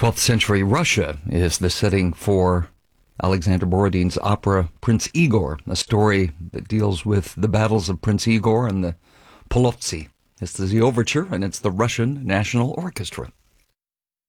12th century Russia is the setting for Alexander Borodin's opera Prince Igor, a story that deals with the battles of Prince Igor and the Polovtsy. This is the overture, and it's the Russian National Orchestra.